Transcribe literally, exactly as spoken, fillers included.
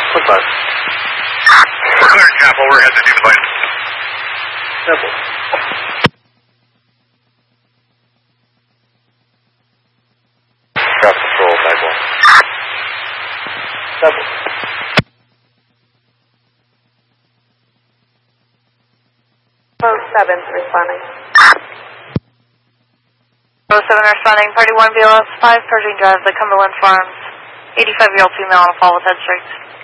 Goodbye. We're clearing Chapel. We're headed to Demon Lane. Chapel. Traffic control, nine one. Chapel. Oh seven responding. oh seven responding. Party one B L S five, Pershing Drive, the Cumberland Farms. eighty-five-year-old female on a fall with head streaks.